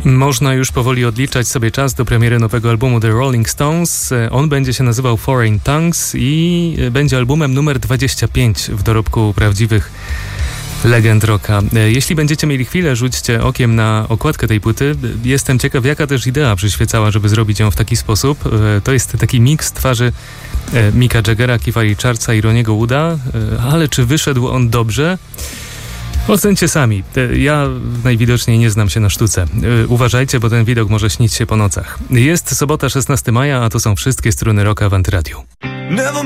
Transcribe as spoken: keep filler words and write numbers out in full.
Można już powoli odliczać sobie czas do premiery nowego albumu The Rolling Stones. On będzie się nazywał Foreign Tongues i będzie albumem numer dwadzieścia pięć w dorobku prawdziwych legend rocka. Jeśli będziecie mieli chwilę, rzućcie okiem na okładkę tej płyty. Jestem ciekaw, jaka też idea przyświecała, żeby zrobić ją w taki sposób. To jest taki miks twarzy Micka Jaggera, Keitha Richardsa i Roniego Wooda, ale czy wyszedł on dobrze? Ocencie sami. Ja najwidoczniej nie znam się na sztuce. Uważajcie, bo ten widok może śnić się po nocach. Jest sobota szesnastego maja, a to są wszystkie struny rocka w Antyradiu.